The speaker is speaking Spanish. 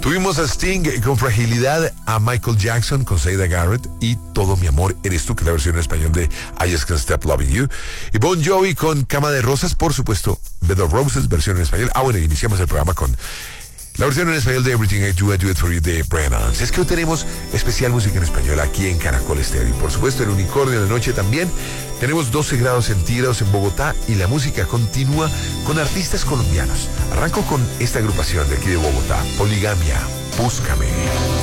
Tuvimos a Sting con Fragilidad, a Michael Jackson con Seyda Garrett y Todo mi amor eres tú, que es la versión en español de I Just Can't Stop Loving You. Y Bon Jovi con Cama de Rosas, por supuesto, Bed of Roses, versión en español. Bueno, iniciamos el programa con la versión en español de Everything I Do It For You de Bryan Adams. Es que hoy tenemos especial música en español aquí en Caracol Estéreo. Y por supuesto, el Unicornio de la Noche también. Tenemos 12 grados centígrados en Bogotá y la música continúa con artistas colombianos. Arranco con esta agrupación de aquí de Bogotá, Poligamia, Búscame.